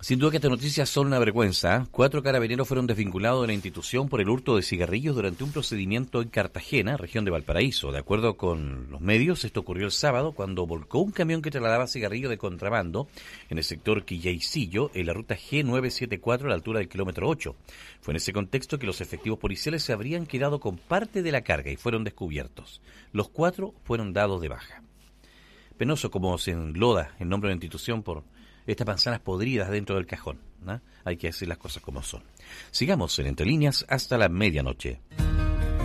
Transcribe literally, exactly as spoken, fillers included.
Sin duda que estas noticias son una vergüenza. ¿eh? Cuatro carabineros fueron desvinculados de la institución por el hurto de cigarrillos durante un procedimiento en Cartagena, región de Valparaíso. De acuerdo con los medios, esto ocurrió el sábado cuando volcó un camión que trasladaba cigarrillos de contrabando en el sector Quillaycillo, en la ruta G novecientos setenta y cuatro a la altura del kilómetro ocho. Fue en ese contexto que los efectivos policiales se habrían quedado con parte de la carga y fueron descubiertos. Los cuatro fueron dados de baja. Penoso como se enloda el nombre de la institución por estas manzanas podridas dentro del cajón, ¿no? Hay que decir las cosas como son. Sigamos en Entre Líneas hasta la medianoche.